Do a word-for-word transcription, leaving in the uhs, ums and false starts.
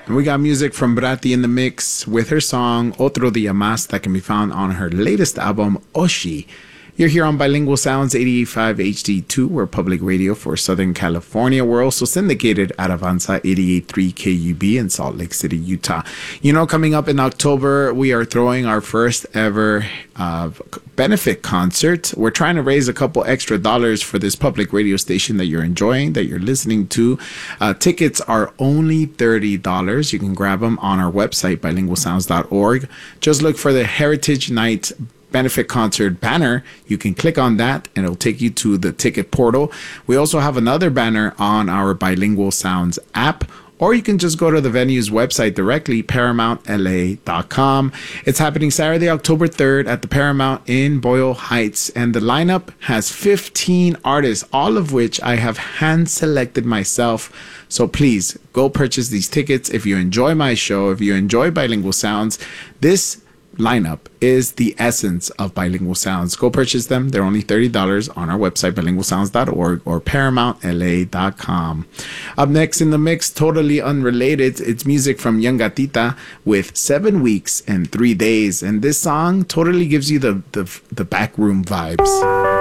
And we got music from Bratti in the mix with her song Otro Dia Más that can be found on her latest album, Oshi. You're here on Bilingual Sounds eighty-eight point five H D two. We're public radio for Southern California. We're also syndicated at Avanza eighty-eight point three K U B in Salt Lake City, Utah. You know, coming up in October, we are throwing our first ever uh, benefit concert. We're trying to raise a couple extra dollars for this public radio station that you're enjoying, that you're listening to. Uh, tickets are only thirty dollars. You can grab them on our website, bilingual sounds dot org. Just look for the Heritage Night benefit concert banner. You can click on that and it'll take you to the ticket portal. We also have another banner on our Bilingual Sounds app, or you can just go to the venue's website directly, paramount l a dot com. It's happening Saturday, October third at the Paramount in Boyle Heights, and the lineup has fifteen artists, all of which I have hand selected myself. So please go purchase these tickets. If you enjoy my show, if you enjoy Bilingual Sounds, this lineup is the essence of Bilingual Sounds. Go purchase them. They're only thirty dollars on our website, bilingual sounds dot org or paramount l a dot com. Up next in the mix, totally unrelated, it's music from Young Gatita with Seven Weeks and Three Days. And this song totally gives you the, the, the backroom vibes.